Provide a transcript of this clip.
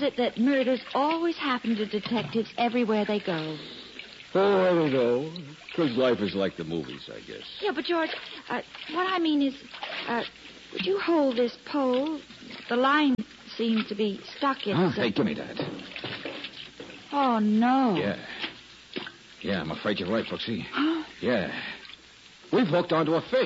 is it that murders always happen to detectives everywhere they go? Oh, I don't know. Because life is like the movies, I guess. Yeah, but, George, what I mean is, would you hold this pole? The line seems to be stuck in... Hey, give me that. Oh, no. Yeah, I'm afraid you're right, Brooksy. Yeah. We've hooked onto a fish.